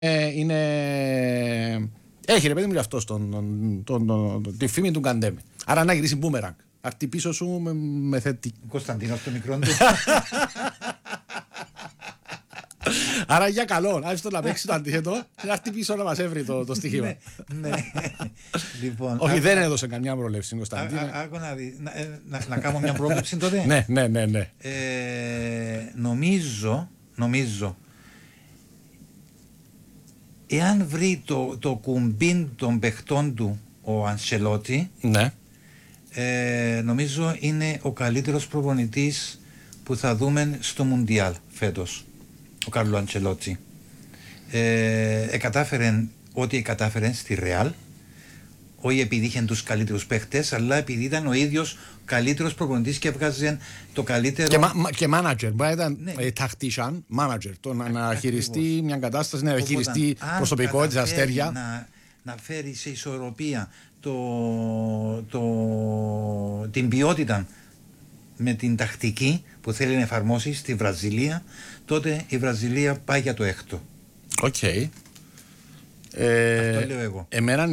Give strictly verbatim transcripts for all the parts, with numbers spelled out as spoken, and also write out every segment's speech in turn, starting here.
Ε, είναι... Έχει ρε παιδί μου αυτό τον, τον, τον, τον, τη φήμη του Καντέμι. Άρα να γυρίσει μπούμεραγκ. Αρτή πίσω σου με, με θετική. Κωνσταντίνο το μικρό του. Άρα για καλό, άφησε το να παίξει το αντίθετο και να έρθει πίσω να μας έβρει το, το στοίχημα. Ναι. Λοιπόν, όχι, δεν έδωσε καμιά προλεύση, Κωνσταντίνο. Άκου να δει. Να κάνω μια πρόβλεψη τότε. Ναι, ναι, ναι, ναι. Νομίζω, νομίζω, εάν βρει το, το κουμπίν των παιχτών του ο Αντσελότη, ναι. ε, νομίζω είναι ο καλύτερος προπονητής που θα δούμε στο Μουντιάλ φέτος, ο Κάρλο Αντσελότη. Ε, εκατάφερε ό,τι κατάφερε στη Ρεάλ, όχι επειδή είχε τους καλύτερους παίχτες, αλλά επειδή ήταν ο ίδιος καλύτερος προπονητής και έβγαζε το καλύτερο. Και, μα, και manager, μπορεί να ήταν ναι. ε, τακτήσαν, manager, το να, να χειριστεί μια κατάσταση, να χειριστεί προσωπικότητα, αστέρια. Να, να φέρει σε ισορροπία το, το, την ποιότητα με την τακτική που θέλει να εφαρμόσει στη Βραζιλία, τότε η Βραζιλία πάει για το έκτο. Οκ. Okay. Ε, Αυτό λέω εγώ. Εμένα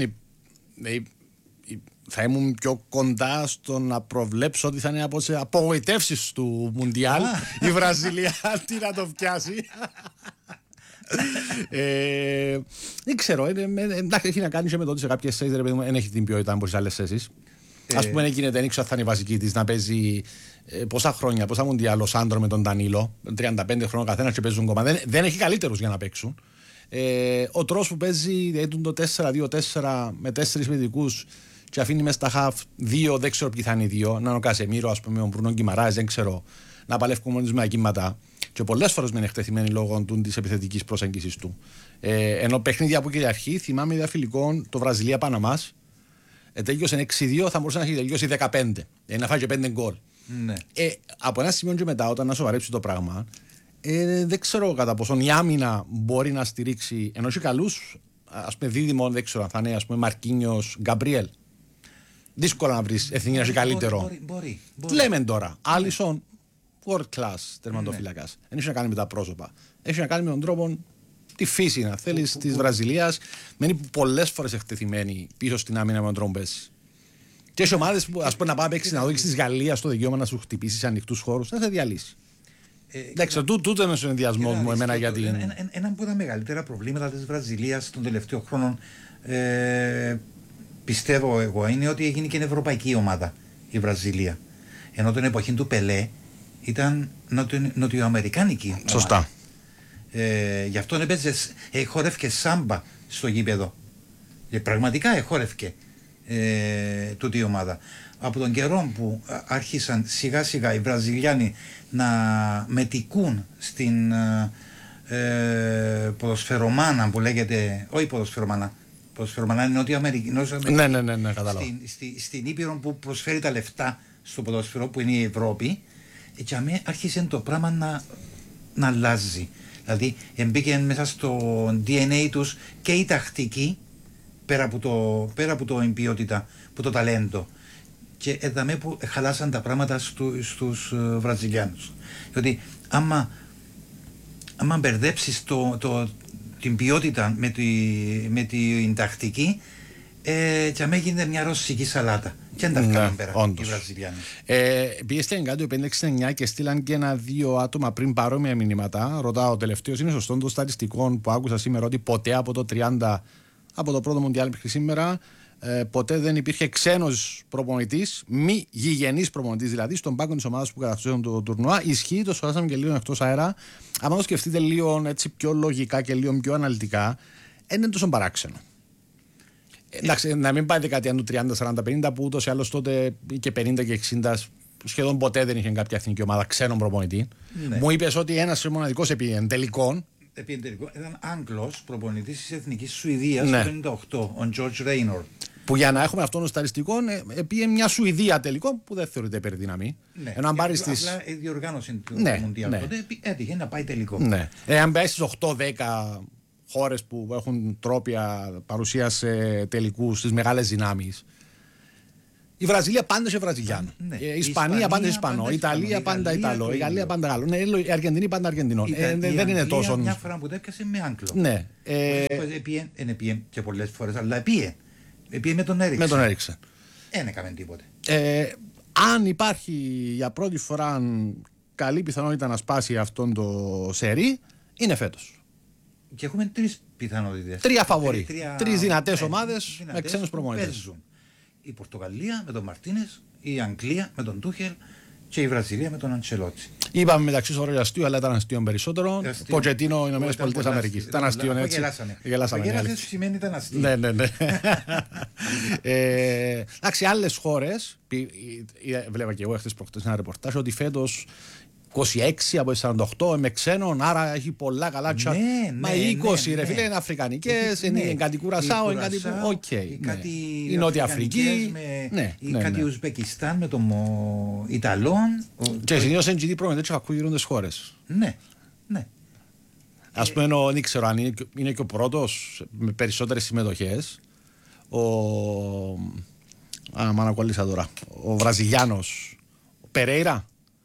θα ήμουν πιο κοντά στο να προβλέψω ότι θα είναι από τι απογοητεύσεις του Μουντιάλ η Βραζιλία αντί να το πιάσει. ε, δεν ξέρω, εντάξει, έχει να κάνει και με το ότι σε κάποιες θέσεις δεν έχει την ποιότητα από τις άλλες θέσεις. Ας πούμε, δεν γίνεται, δεν ξέρω αν θα είναι η βασική της να παίζει ε, πόσα χρόνια, πόσα Μουντιάλ ο Σάντρο με τον Ντανίλο, τριάντα πέντε χρόνια καθένας και παίζουν κόμμα. Δεν, δεν έχει καλύτερους για να παίξουν. Ε, ο τρόπος που παίζει, δηλαδή το τέσσερα δύο τέσσερα με τέσσερις παιδικούς και αφήνει μέσα στα χαφ δύο, δεν ξέρω ποιοι θα είναι οι δύο. Να είναι ο Κασεμίρο, ας πούμε, ο Μπρουνό Γκιμαράες, δεν ξέρω, να παλεύουν μόνοι με ακύματα. Και πολλές φορές με είναι εκτεθειμένοι λόγω της επιθετικής προσέγγισης του. Ε, ενώ παιχνίδια που κυριαρχεί, θυμάμαι η φιλικών το Βραζιλία-Παναμάς. Ε, τέλειωσε έξι δύο, θα μπορούσε να έχει τελειώσει δεκαπέντε. Ε, να φάει και πέντε γκολ. Ναι. Ε, από ένα σημείο και μετά, όταν να σοβαρέψει το πράγμα, ε, δεν ξέρω κατά πόσον η άμυνα μπορεί να στηρίξει. Ενώ έχει καλούς, ας πούμε, δίδυμο, δεν ξέρω αν θα είναι, ας πούμε, Μαρκίνιος, Γκαμπριέλ. Δύσκολα να βρει εθνική να έχει καλύτερο. Μπορεί, μπορεί, μπορεί. Λέμε τώρα, Άλισον, world class τερματοφύλακας. Δεν ναι. έχει να κάνει με τα πρόσωπα. Έχει να κάνει με τον τρόπο, τη φύση, να θέλει, τη Βραζιλία. Μένει πολλές φορές εκτεθειμένη πίσω στην άμυνα με τον τρόπο πέσει. Και έχει ομάδες που, ας πούμε, να πάει παίξει να δώσει τη Γαλλία στο δικαίωμα να σου χτυπήσει σε ανοιχτούς χώρους, να σε διαλύσει. Εντάξει, τούτο είναι ο συνδυασμός μου εμένα για την. Ένα από τα μεγαλύτερα προβλήματα της Βραζιλίας των τελευταίων χρόνων, ε, πιστεύω εγώ, είναι ότι έγινε και ευρωπαϊκή ομάδα η Βραζιλία. Ενώ την εποχή του Πελέ ήταν νοτιο, νοτιοαμερικάνικη ομάδα. Σωστά. Ε, γι' αυτό έπαιζε, ε, χόρευκε σάμπα στο γήπεδο. Ε, πραγματικά εχόρευκε ε, τούτη η ομάδα. Από τον καιρό που άρχισαν σιγά σιγά οι Βραζιλιάνοι να μετικούν στην ε, ποδοσφαιρομάνα που λέγεται, όχι ποδοσφαιρομάνα, ποδοσφαιρομάνα είναι Νότια Αμερική, ναι, ναι, ναι, ναι, κατάλαβα. Στην, στη, στην Ήπειρο που προσφέρει τα λεφτά στο ποδοσφαιρό που είναι η Ευρώπη, και αμέ άρχισε το πράγμα να, να αλλάζει. Δηλαδή μπήκε μέσα στο ντι εν έι τους και η τακτική πέρα από το, πέρα από το ποιότητα, από το ταλέντο. Και εδαμε που χαλάσαν τα πράγματα στου, στους uh, Βραζιλιάνους. Διότι άμα, άμα μπερδέψεις το, το, την ποιότητα με, τη, με την τακτική, ε, και αμέ γίνεται μια ρωσική σαλάτα. Και δεν τα βγάλουν πέρα οι Βραζιλιάνοι. Ε, Πήγε κάτι ο πέντε έξι εννιά και στείλαν και ένα-δύο άτομα πριν παρόμοια μηνύματα. Ρωτάω, ο τελευταίος είναι σωστό των στατιστικών που άκουσα σήμερα ότι ποτέ από το τριάντα, από το πρώτο Μουντιάλ μέχρι σήμερα, ε, ποτέ δεν υπήρχε ξένος προπονητής, μη γηγενής προπονητής δηλαδή, στον πάγκο της ομάδας που κατακτούσαν το τουρνουά. Ισχύει, το σχολάσαμε και λίγο εκτός αέρα. Αν το σκεφτείτε λίγο έτσι πιο λογικά και λίγο πιο αναλυτικά, δεν είναι τόσο παράξενο. Εντάξει, να μην πάει δεκαετία του τριάντα, σαράντα, πενήντα που ούτως ή άλλως τότε και πενήντα και εξήντα σχεδόν ποτέ δεν είχε κάποια εθνική ομάδα ξένον προπονητή. Ναι. Μου είπες ότι ένας μοναδικός επί εντελικών. Επί εντελικών ήταν Άγγλος προπονητής της Εθνικής Σουηδίας ναι. το πενήντα οκτώ, ο George Reynor. Που για να έχουμε αυτόν τον σταριστικό, επί μια Σουηδία τελικό που δεν θεωρείται υπερδύναμη. Ναι. Ενώ αν πάρεις τις... Απλά η διοργάνωση του ναι, Μουντιάλ ναι. τότε έτυχε να πάει τελικό. Ναι. Ε, αν πάει στις οκτώ δέκα χώρες που έχουν τρόπια παρουσία σε τελικούς στις μεγάλες δυνάμεις, Η Βραζιλία πάντα σε Βραζιλιάνο. Ναι. Η Ισπανία πάντα Ισπανό. Η Ιταλία πάντα Ιταλό. Η Γαλλία πάντα Γάλλο. Η Αργεντινή πάντα Αργεντινό. Δεν είναι τόσο. Μια φορά που το έπιασε με Άγγλο. Ναι. Είναι πιέν και πολλές φορές, αλλά πιέν. Πιέν με τον Έριξεν. Με τον Έριξεν. Δεν έκαμε τίποτε. Αν υπάρχει για πρώτη φορά καλή πιθανότητα να σπάσει αυτόν το σερί, είναι φέτος. Και έχουμε τρεις πιθανότητες. Τρία φαβορί. Τρεις δυνατές ομάδες με ξένους προπονητές. Η Πορτογαλία με τον Μαρτίνες, η Αγγλία με τον Τούχελ και η Βραζιλία με τον Αντσελότσι. Είπαμε μεταξύ σωρό αστείο, αλλά ήταν αστείο περισσότερο. Ποτσετίνο, Ηνωμένες Πολιτείες Αμερικής. Ήταν αστείο έτσι. Γελάσαμε. Γελάσαμε σημαίνει ήταν αστείο. Ναι, ναι, ναι. Εντάξει, άλλες χώρες, βλέπα και εγώ χθες προχτές ένα ρεπορτάζ, ότι φέτος είκοσι έξι από σαράντα οκτώ με ξένων, άρα έχει πολλά καλά τσάτ. Ναι, μα ναι, οι είκοσι ναι, ρε ναι. φίλε είναι αφρικανικές, είναι ναι. κάτι Κουρασάο, είναι κάτι. Οκ. Η Νότια Αφρική. Ναι, ή ναι, κάτι ναι. Ουσμπεκιστάν με τον Ιταλόν. Και συνήθως εν τζι τι προμετές ακούγονται τις χώρες. Ναι, ναι. Ας πούμε, δεν ξέρω αν είναι, είναι και ο πρώτος με περισσότερες συμμετοχές. Ο. Α, μ' ανακολλήσα τώρα. Ο Βραζιλιάνος. Ο Περέιρα.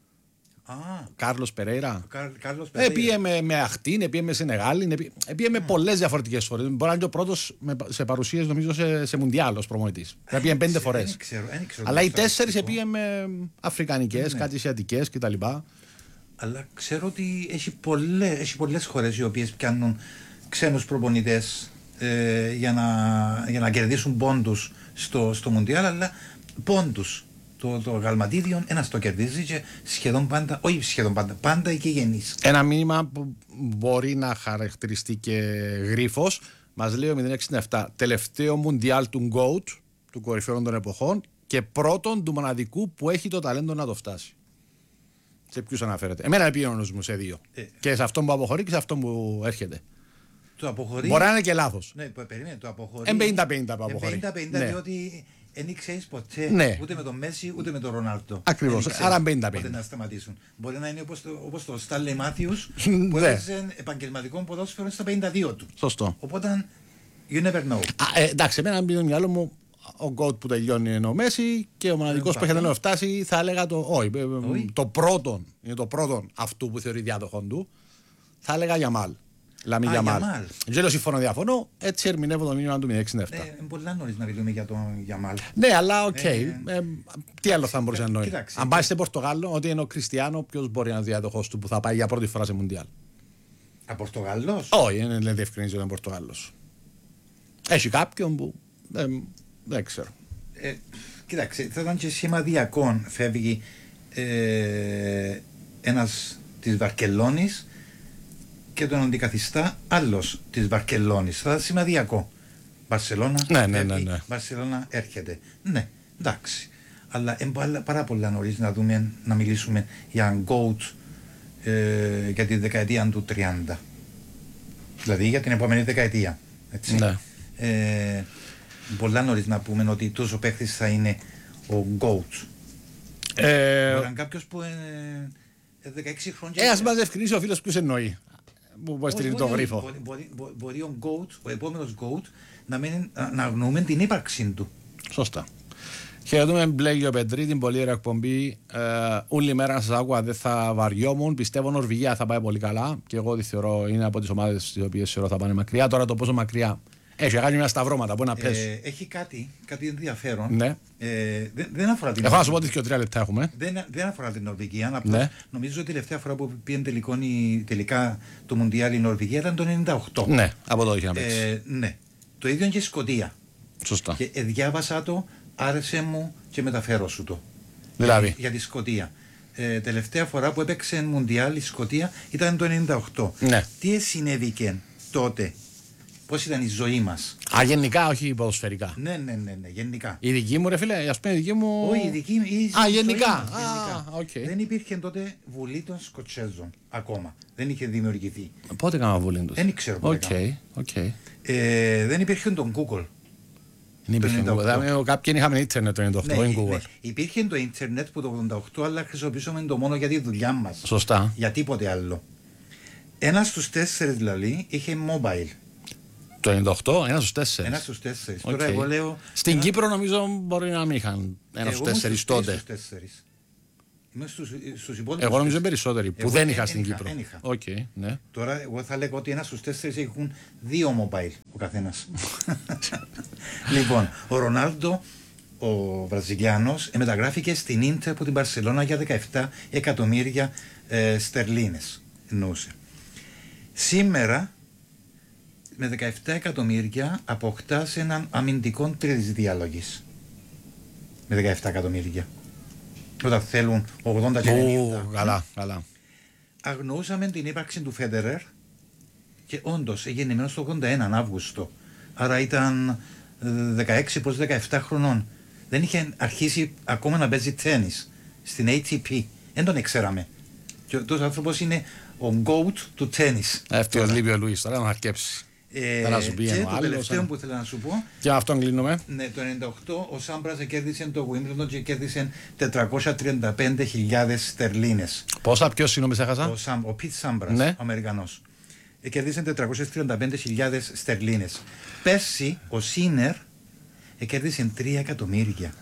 Κάρλος Περέιρα. Επίε με, με Αχτίν, επίε με Σενεγάλη, επίε με πολλές διαφορετικές φορές. Μπορεί να είναι και ο πρώτος σε παρουσίες νομίζω σε, σε Μουντιάλ ως προμονητής. Επίε πέντε φορές. Αλλά οι τέσσερις επίε με Αφρικανικές, κάτι Ασιατικές κτλ. Αλλά ξέρω ότι έχει πολλές, έχει πολλές χώρες οι οποίες πιάνουν ξένους προπονητές ε, για, να, για να κερδίσουν πόντους στο, στο Μουντιάλ, αλλά πόντους. Το, το γαλματίδιο ένας το κερδίζει και σχεδόν πάντα, όχι σχεδόν πάντα, πάντα εκεί γεννής. Ένα μήνυμα που μπορεί να χαρακτηριστεί και γρίφος, μας λέει ο μηδέν εξήντα επτά, τελευταίο Μουντιάλ του γκόουτ, του κορυφαίου των εποχών, και πρώτον του μοναδικού που έχει το ταλέντο να το φτάσει. Σε ποιους αναφέρεται? Εμένα είναι ο νους μου σε δύο. Ε. Και σε αυτόν που αποχωρεί και σε αυτόν που έρχεται. Το αποχωρεί. Μπορεί να είναι και λάθος. Ναι, περίμενε, το αποχωρεί. πενήντα πενήντα που αποχωρεί. πενήντα πενήντα ναι. Διότι δεν ξέρεις ποτέ ναι. ούτε με τον Μέση ούτε με τον Ρονάλντο. Ακριβώς. Άρα πενήντα πενήντα. Πότε να σταματήσουν. Μπορεί να είναι όπως το, όπως το Στάνλεϊ Μάθιους που έπαιζε επαγγελματικό ποδόσφαιρο στα πενήντα δύο του. Σωστό. Οπότε you never know. Α, ε, εντάξει, εμένα μπει το μυαλό μου ο γκότ που τελειώνει είναι ο Μέση και ο μοναδικός που έχει να φτάσει θα έλεγα το. Όχι, το πρώτον, είναι το πρώτον αυτού που θεωρεί διάδοχον του. Θα έλεγα Γιαμάλ. Λαμί Γιαμάλ. Δεν συμφωνώ, διαφωνώ. Έτσι ερμηνεύω το μήνυμα του μηδέν εξήντα επτά. Είναι πολύ νωρίς να μιλούμε για τον Γιαμάλ. Ναι, αλλά οκ. Τι άλλο θα μπορούσε να εννοεί? Αν πάει στην Πορτογάλο, ότι είναι ο Κριστιάνο, ποιος μπορεί να είναι ο διάδοχος του που θα πάει για πρώτη φορά σε Μουντιάλ? Α, Πορτογάλος? Όχι, είναι διευκρινίζει ότι είναι Πορτογάλος. Έχει κάποιον που. Δεν ξέρω. Ε, κοίταξε, θα ήταν και σημαδιακό φεύγει ε, ένας της Βαρκελόνης και τον αντικαθιστά άλλος της Βαρκελόνης. Θα ήταν σημαδιακό. Βαρσελόνα ναι, ναι, ναι, ναι. Βαρσελόνα έρχεται. Ναι, εντάξει. Αλλά είναι πάρα πολύ νωρίς να δούμε, να μιλήσουμε για GOAT ε, για τη δεκαετία του τριάντα. Δηλαδή για την επόμενη δεκαετία. Έτσι. Ναι. Ε, πολλά νωρίς να πούμε ότι τόσο παίχτης θα είναι ο GOAT. Ε, Μπορεί να είναι κάποιος που είναι δεκαέξι χρόνια. Ε, ας μας ευκρινίσει ο φίλος ποιος εννοεί. Που μπορεί στείλει το γρίφο. Μπορεί, μπορεί, μπορεί, μπορεί ο GOAT, ο επόμενος GOAT, να, μην, να αγνοούμε την ύπαρξή του. Σωστά. Χαιρετούμε Μπλέγιο Πετρή, την πολύ ωραία εκπομπή. Ε, όλη μέρα να σας άκουγα, δεν θα βαριόμουν. Πιστεύω Νορβηγία θα πάει πολύ καλά. Και εγώ τη θεωρώ, είναι από τις ομάδες τις οποίες θεωρώ θα πάνε μακριά. Τώρα το πόσο μακριά. Έχει κάνει μια σταυρώματα, μπορεί να πέσει. Ε, έχει κάτι, κάτι ενδιαφέρον. Ναι. Ε, δεν, δεν αφορά την. Έχω να σου πω ότι και τρία λεπτά έχουμε. Δεν, δεν αφορά την Νορβηγία. Ναι. Νομίζω ότι η τελευταία φορά που πήγαινε τελικά το Μουντιάλ η Νορβηγία ήταν το ενενήντα οκτώ. Ναι, από τότε είχε να παίξει. Ε, ναι. Το ίδιο και η Σκωτία. Σωστά. Και ε, διάβασα το, άρεσε μου και μεταφέρω σου το. Δηλαδή. Για, για τη Σκωτία. Ε, τελευταία φορά που έπαιξε Μουντιάλ η Σκωτία ήταν το ενενήντα οκτώ. Ναι. Τι συνέβηκε τότε? Πώς ήταν η ζωή μας? Α, γενικά, όχι ποδοσφαιρικά. Ναι, ναι, ναι, ναι, γενικά. Η δική μου, ρε φίλε, ας πούμε, η δική μου. Όχι, η δική μου. Η Α, γενικά. Μας, γενικά. Α, okay. Δεν υπήρχε τότε Βουλή των Σκοτσέζων ακόμα. Δεν είχε δημιουργηθεί. Πότε έκανα Βουλή τους? Δεν ξέρω πότε. Okay, okay. Ε, δεν υπήρχε τον Google. Δεν υπήρχε τον Google. Κάποιοι είχαμε ίντερνετ το ενενήντα οκτώ, ναι, ναι. Υπήρχε το ίντερνετ που το ογδόντα οκτώ, αλλά χρησιμοποιήσαμε το μόνο για τη δουλειά μας. Σωστά. Για τίποτε άλλο. Ένας στους τέσσερις δηλαδή είχε mobile. Το ενενήντα οκτώ, ένα στους τέσσερις. Ένα στους τέσσερις. Okay. Τώρα εγώ λέω. Στην ένα... Κύπρο νομίζω μπορεί να μην είχαν ένα στους τέσσερις τότε. Στους τέσσερις. Είμαι στους, στους υπόλοιπους. Εγώ νομίζω περισσότεροι που εγώ δεν είχα είχα στην είχα, Κύπρο. Είχα. Okay, ναι. Τώρα εγώ θα λέγω ότι ένα στους τέσσερις έχουν δύο mobile ο καθένας. Λοιπόν, ο Ρονάλντο, ο Βραζιλιάνος, μεταγράφηκε στην Ίντερ από την Μπαρσελόνα για δεκαεπτά εκατομμύρια ε, στερλίνες. Εννοούσε. Σήμερα με δεκαεπτά εκατομμύρια αποκτάς έναν αμυντικό τρίτης διάλογης. Με δεκαεπτά εκατομμύρια. Όταν θέλουν ογδόντα και ενενήντα. Καλά, καλά. Αγνοούσαμε την ύπαρξη του Φέντερερ και όντως έγινε στο ογδόντα ένα Αύγουστο. Άρα ήταν δεκαέξι προς δεκαεπτά χρονών. Δεν είχε αρχίσει ακόμα να παίζει τένις στην έι τι πι. Δεν τον ξέραμε. Και αυτός ο άνθρωπος είναι ο GOAT του τένις. Ευτυχώς λείπει ο Λουίς, τώρα να αρκέψει. Ε, να σου πει και το άλλος, τελευταίο α... που ήθελα να σου πω. Και με αυτόν κλείνουμε. Ναι, το ενενήντα οκτώ ο Σάμπρας κέρδισε το Wimbledon και κέρδισε τετρακόσιες τριάντα πέντε χιλιάδες στερλίνες. Πόσα, ποιος συγγνώμη έχασα? Ο, Σαμ, ο Πιτ Σάμπρας, ναι. ο Αμερικανός. Κέρδισε τετρακόσιες τριάντα πέντε χιλιάδες στερλίνες. Πέρσι ο Σίνερ κέρδισε τρία εκατομμύρια.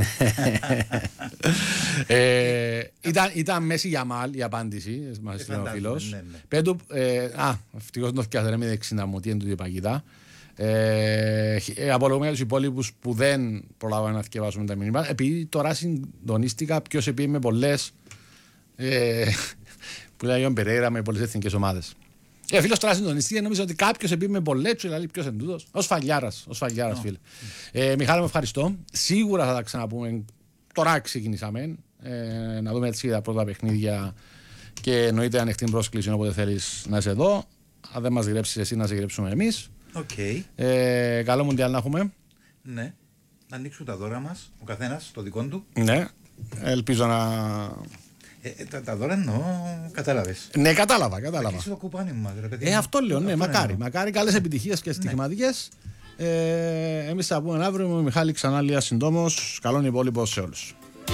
ε, ήταν, ήταν Μέση Γιαμάλ η απάντηση, μας είπε ο φίλος. Ναι, ναι. Πέντου, ε, α, ευτυχώς το φτιάχνω με δεξίνα μου, τι είναι το διπαγίδα. Ε, απολογούμε τους υπόλοιπους που δεν προλάβαμε να θυκευάσουμε τα μηνύματα. Επειδή τώρα συντονίστηκα ποιος επί με πολλές ε, που ήταν ο Περέιρα με πολλές εθνικές ομάδες. Ε, φίλος τώρα συντονιστή, νομίζω ότι κάποιος επί με πολλέτσου, δηλαδή ποιος είναι τούτος. Ο Σφαλιάρας, ο Σφαλιάρας, no. φίλε. Ε, Μιχάλη, μου ευχαριστώ. Σίγουρα θα τα ξαναπούμε. Τώρα ξεκινήσαμε. Ε, να δούμε έτσι τα πρώτα παιχνίδια και εννοείται ανοιχτή πρόσκληση όποτε θέλεις να είσαι εδώ. Αν δεν μας γρέψεις εσύ, να σε γρέψουμε εμείς. Okay. Ε, καλό Μουντιάλ να έχουμε. Ναι. Να ανοίξουν τα δώρα μας, ο καθένας το δικό του. Ναι. Ελπίζω να. Ε, τα, τα δώρα εννοώ, κατάλαβες. Ναι, κατάλαβα, κατάλαβα. Το κουπάνι μου, ρε, παιδί. Ε, αυτό λέω, ναι, αυτό μακάρι. εννοώ. Μακάρι, καλές επιτυχίες και στοιχηματικές. Ναι. Ε, εμείς θα πούμε αύριο με τον Μιχάλη ξανά λίγα συντόμως. Καλόν υπόλοιπο σε όλους.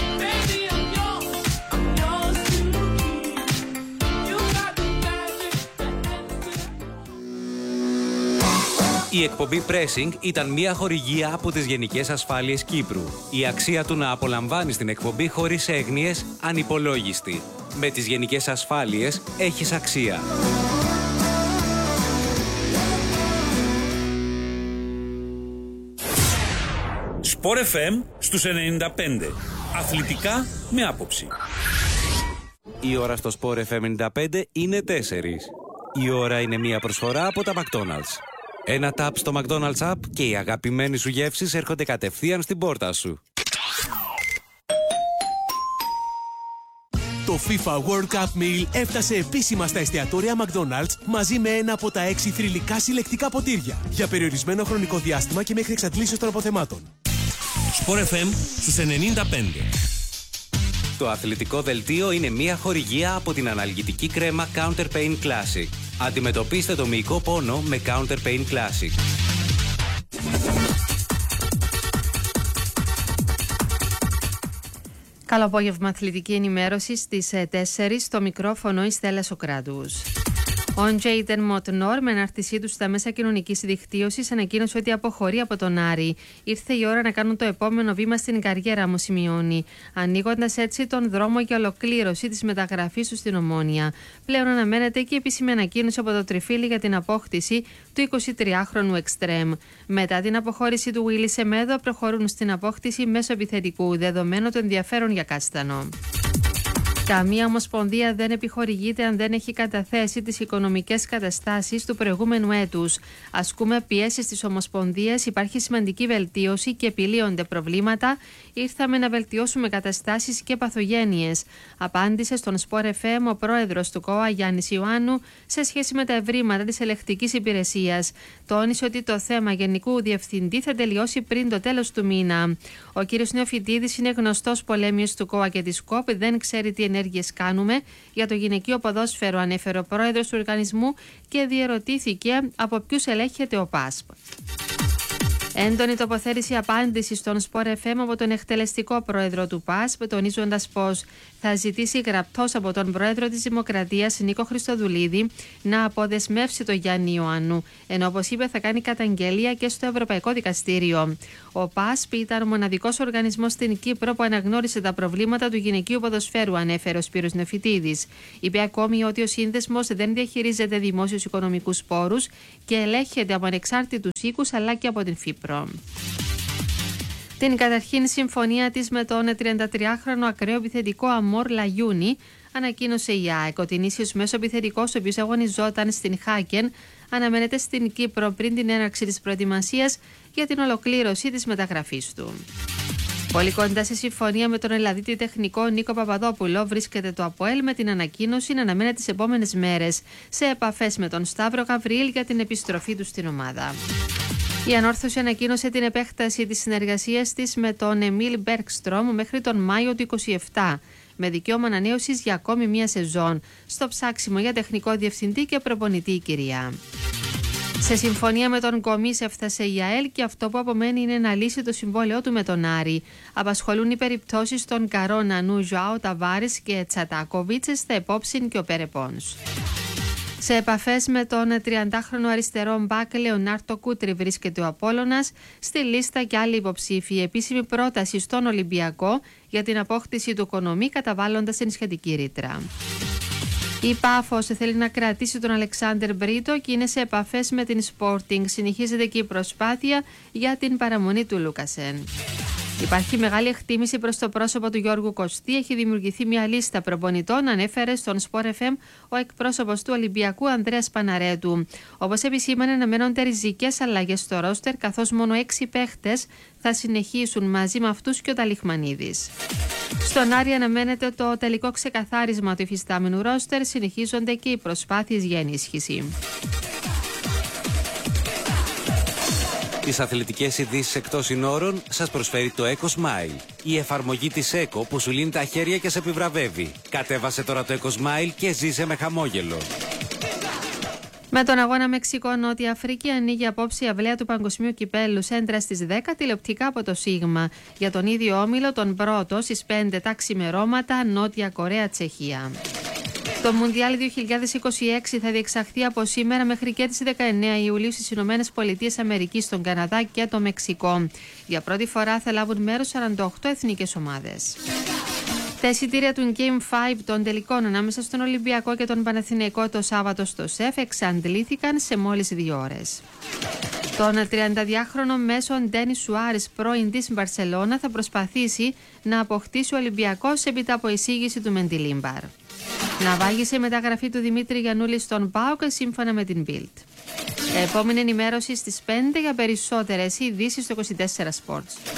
Η εκπομπή Pressing ήταν μια χορηγία από τις Γενικές Ασφάλειες Κύπρου. Η αξία του να απολαμβάνεις την εκπομπή χωρίς έγνοιες ανυπολόγιστη. Με τις Γενικές Ασφάλειες έχεις αξία. Sport εφ εμ στους ενενήντα πέντε. Αθλητικά με άποψη. Η ώρα στο Sport εφ εμ ενενήντα πέντε είναι τέσσερις. Η ώρα είναι μια προσφορά από τα McDonald's. Ένα τάπ στο McDonald's App και οι αγαπημένοι σου γεύσεις έρχονται κατευθείαν στην πόρτα σου. Το FIFA World Cup Meal έφτασε επίσημα στα εστιατόρια McDonald's μαζί με ένα από τα έξι θρυλικά συλλεκτικά ποτήρια για περιορισμένο χρονικό διάστημα και μέχρι εξαντλήσεως των αποθεμάτων. Sport εφ εμ στους ενενήντα πέντε. Το αθλητικό δελτίο είναι μια χορηγία από την αναλγητική κρέμα Counter Pain Classic. Αντιμετωπίστε το μυϊκό πόνο με Counter Pain Classic. Καλό απόγευμα, αθλητική ενημέρωση στις τέσσερις, στο μικρόφωνο η Στέλλα Σοκράτους. Ο Τζέιντεν Μοτνόρ, με ανάρτησή του στα μέσα κοινωνικής δικτύωσης, ανακοίνωσε ότι αποχωρεί από τον Άρη. Ήρθε η ώρα να κάνουν το επόμενο βήμα στην καριέρα μου, σημειώνει, ανοίγοντας έτσι τον δρόμο για ολοκλήρωση της μεταγραφής του στην Ομόνοια. Πλέον αναμένεται και επίσημη ανακοίνωση από το Τριφύλι για την απόκτηση του εικοσιτριάχρονου εξτρέμ. Μετά την αποχώρηση του Βίλι Σεμέδο, προχωρούν στην απόκτηση μέσω επιθετικού, δεδομένο το ενδιαφέρον για Κάστανο. Καμία ομοσπονδία δεν επιχορηγείται αν δεν έχει καταθέσει τις οικονομικές καταστάσεις του προηγούμενου έτους. Ασκούμε πιέσεις στις ομοσπονδίες, υπάρχει σημαντική βελτίωση και επιλύονται προβλήματα. Ήρθαμε να βελτιώσουμε καταστάσεις και παθογένειες, απάντησε στον Sport εφ εμ ο πρόεδρος του ΚΟΑ Γιάννης Ιωάννου σε σχέση με τα ευρήματα της ελεκτικής υπηρεσίας. Τόνισε ότι το θέμα Γενικού Διευθυντή θα τελειώσει πριν το τέλος του μήνα. Ο κ. Νεοφυτίδης είναι γνωστός πολέμιος του ΚΟΑ και της ΚΟΠ, δεν ξέρει τι ενέργειες κάνουμε για το γυναικείο ποδόσφαιρο, ανέφερε ο πρόεδρος του οργανισμού και διερωτήθηκε από ποιους ελέγχεται ο ΠΑΣΠ. Έντονη τοποθέτηση απάντηση στον Σπορ εφ εμ από τον εκτελεστικό πρόεδρο του ΠΑΣΠ, τονίζοντας πως θα ζητήσει γραπτός από τον πρόεδρο της Δημοκρατίας Νίκο Χριστοδουλίδη να αποδεσμεύσει τον Γιάννη Ιωάννου, ενώ όπως είπε θα κάνει καταγγελία και στο Ευρωπαϊκό Δικαστήριο. Ο ΠΑΣΠ ήταν ο μοναδικός οργανισμός στην Κύπρο που αναγνώρισε τα προβλήματα του γυναικείου ποδοσφαίρου, ανέφερε ο Σπύρος Νεφιτίδης. Είπε ακόμη ότι ο σύνδεσμος δεν διαχειρίζεται δημόσιους οικονομικούς πόρους και ελέγχεται από ανεξάρτητους οίκους αλλά και από την ΦΥΠΡΟ. Την καταρχήν συμφωνία της με τον τριαντατριάχρονο ακραίο επιθετικό Αμόρ Λαγιούνι ανακοίνωσε η ΑΕΚ. Ο Τινήσιος μέσο επιθετικός, ο οποίος αγωνιζόταν στην Χάκεν, αναμένεται στην Κύπρο πριν την έναρξη της προετοιμασίας για την ολοκλήρωση της μεταγραφής του. Πολύ κοντά σε συμφωνία με τον Ελλαδίτη τεχνικό Νίκο Παπαδόπουλο βρίσκεται το ΑΠΟΕΛ, με την ανακοίνωση να αναμένεται τις επόμενες μέρες σε επαφές με τον Σταύρο Γαβριήλ για την επιστροφή του στην ομάδα. Η Ανόρθωση ανακοίνωσε την επέκταση της συνεργασίας της με τον Εμίλ Μπέρκστρομ μέχρι τον Μάιο του είκοσι επτά, με δικαίωμα ανανέωσης για ακόμη μία σεζόν, στο ψάξιμο για τεχνικό διευθυντή και προπονητή η κυρία. Σε συμφωνία με τον Κομίς έφτασε η ΑΕΛ και αυτό που απομένει είναι να λύσει το συμβόλαιό του με τον Άρη. Απασχολούν οι περιπτώσεις των Καρόνα, Νου, Ζωάο, Ταβάρης και Τσατάκοβιτς, στα υπόψη και ο Περεπόνς. Σε επαφές με τον τριαντάχρονο αριστερό μπακ Λεωνάρτο Κούτρι βρίσκεται ο Απόλλωνας, στη λίστα και άλλοι υποψήφοι. Επίσημη πρόταση στον Ολυμπιακό για την απόκτηση του Κονομή, καταβάλλοντας την σχετική ρήτρα. Η Πάφος θέλει να κρατήσει τον Αλεξάνδερ Μπρίτο και είναι σε επαφές με την Sporting. Συνεχίζεται και η προσπάθεια για την παραμονή του Λούκασεν. Υπάρχει μεγάλη εκτίμηση προς το πρόσωπο του Γιώργου Κωστή. Έχει δημιουργηθεί μια λίστα προπονητών, ανέφερε στον Σπορ εφ εμ ο εκπρόσωπος του Ολυμπιακού Ανδρέας Παναρέτου. Όπως επισήμανε, αναμένονται ριζικές αλλαγές στο ρόστερ, καθώς μόνο έξι παίχτες θα συνεχίσουν, μαζί με αυτούς και ο Ταλιχμανίδης. Στον Άρη αναμένεται το τελικό ξεκαθάρισμα του υφιστάμενου ρόστερ. Συνεχίζονται και οι προσπάθειες για ενίσχυση. Τις αθλητικές ειδήσεις εκτός συνόρων σας προσφέρει το EcoSmile, η εφαρμογή της ΕΚΟ που σου λύνει τα χέρια και σε επιβραβεύει. Κατέβασε τώρα το EcoSmile και ζήσε με χαμόγελο. Με τον αγώνα Μεξικό-Νότια Αφρική ανοίγει απόψε η αυλαία του Παγκοσμίου Κυπέλλου Σέντρα στις δέκα, τηλεοπτικά από το Σίγμα. Για τον ίδιο όμιλο, τον πρώτο στις πέντε τα ξημερώματα, Νότια Κορέα-Τσεχία. Το Μουντιάλ δύο χιλιάδες είκοσι έξι θα διεξαχθεί από σήμερα μέχρι και τις δεκαεννέα Ιουλίου στις Ηνωμένες Πολιτείες Αμερικής, στον Καναδά και το Μεξικό. Για πρώτη φορά θα λάβουν μέρος σαράντα οκτώ εθνικές ομάδες. Τα εισιτήρια του Game πέντε των τελικών ανάμεσα στον Ολυμπιακό και τον Παναθηναϊκό το Σάββατο στο ΣΕΦ εξαντλήθηκαν σε μόλις δύο ώρες. Τον τριανταδυάχρονο μέσον Ντένις Σουάρες, πρώην της Μπαρσελόνα, θα προσπαθήσει να αποκτήσει ο Ολυμπιακός έπειτα από εισήγηση του Μεντιλίμπαρ. Ναυάγησε η μεταγραφή του Δημήτρη Γιαννούλη στον ΠΑΟΚ σύμφωνα με την Bild. Επόμενη ενημέρωση στις πέντε για περισσότερες ειδήσεις στο είκοσι τέσσερα Sports.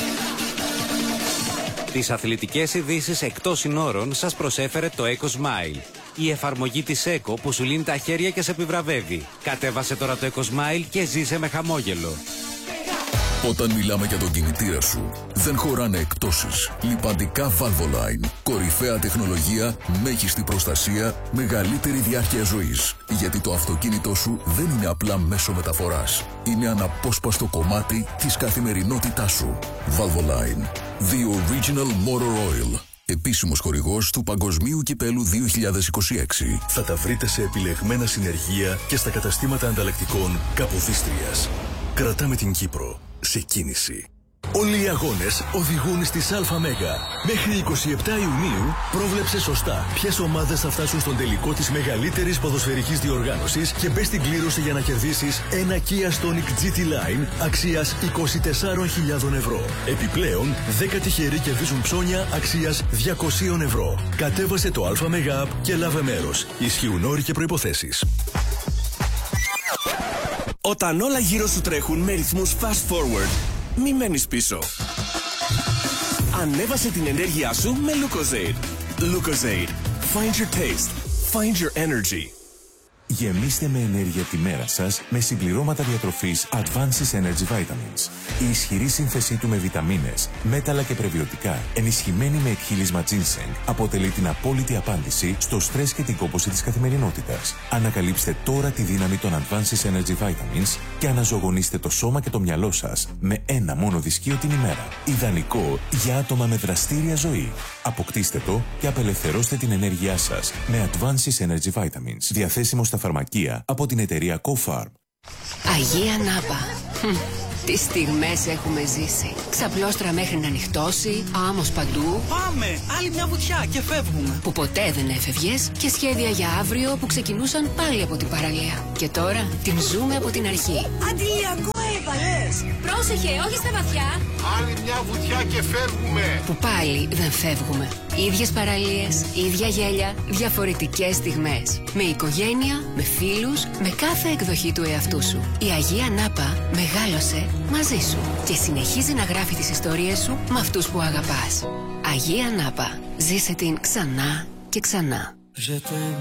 Τις αθλητικές ειδήσεις εκτός συνόρων σας προσέφερε το EcoSmile, η εφαρμογή της ΕΚΟ που σου λύνει τα χέρια και σε επιβραβεύει. Κατέβασε τώρα το EcoSmile και ζήσε με χαμόγελο. Όταν μιλάμε για τον κινητήρα σου, δεν χωράνε εκτόσεις. Λιπαντικά Valvoline. Κορυφαία τεχνολογία, μέγιστη προστασία, μεγαλύτερη διάρκεια ζωής. Γιατί το αυτοκίνητό σου δεν είναι απλά μέσο μεταφοράς. Είναι αναπόσπαστο κομμάτι της καθημερινότητάς σου. Valvoline. The Original Motor Oil. Επίσημος χορηγός του Παγκοσμίου Κυπέλλου δύο χιλιάδες είκοσι έξι. Θα τα βρείτε σε επιλεγμένα συνεργεία και στα καταστήματα ανταλλακτικών Καποδίστριας. Κρατάμε την Κύπρο σε κίνηση. Όλοι οι αγώνες οδηγούν στις ΑΜΕΓΑ. Μέχρι εικοστή εβδόμη Ιουνίου πρόβλεψε σωστά ποιες ομάδες θα φτάσουν στον τελικό της μεγαλύτερης ποδοσφαιρικής διοργάνωσης και μπες στην κλήρωση για να κερδίσεις ένα Kia Stonic τζι τι Line αξίας είκοσι τεσσάρων χιλιάδων ευρώ. Επιπλέον, δέκα τυχεροί κερδίζουν ψώνια αξίας διακόσια ευρώ. Κατέβασε το ΑΜΕΓΑ και λάβε μέρος. Ισχύουν όροι και προϋποθέσεις. Όταν όλα γύρω σου τρέχουν με ρυθμούς fast forward, μη μένεις πίσω. Ανέβασε την ενέργειά σου με Lucozade. Lucozade. Find your taste. Find your energy. Γεμίστε με ενέργεια τη μέρα σας με συμπληρώματα διατροφής Advances Energy Vitamins. Η ισχυρή σύνθεσή του με βιταμίνες, μέταλλα και πρεβιωτικά, ενισχυμένη με εκχύλισμα ginseng, αποτελεί την απόλυτη απάντηση στο στρες και την κόπωση της καθημερινότητας. Ανακαλύψτε τώρα τη δύναμη των Advances Energy Vitamins και αναζωογονήστε το σώμα και το μυαλό σας με ένα μόνο δυσκείο την ημέρα. Ιδανικό για άτομα με δραστήρια ζωή. Αποκτήστε το και απελευθερώστε την ενέργειά σας με Advances Energy Vitamins. Διαθέσιμο στα φαρμακεία από την εταιρεία CoFarm. Αγία Νάπα. Τι στιγμές έχουμε ζήσει. Ξαπλώστρα μέχρι να νυχτώσει, άμμος παντού. Πάμε! Άλλη μια βουτιά και φεύγουμε. Που ποτέ δεν έφευγες και σχέδια για αύριο που ξεκινούσαν πάλι από την παραλία. Και τώρα την ζούμε από την αρχή. Αντιλιακό έβαλες! Πρόσεχε, όχι στα βαθιά. Άλλη μια βουτιά και φεύγουμε. Που πάλι δεν φεύγουμε. Ίδιες παραλίες, ίδια γέλια, διαφορετικές στιγμές. Με οικογένεια, με φίλους, με κάθε εκδοχή του εαυτού σου. Η Αγία Νάπα μεγάλωσε μαζί σου και συνεχίζει να γράφει τις ιστορίες σου με αυτούς που αγαπάς. Αγία Νάπα. Ζήσε την ξανά και ξανά.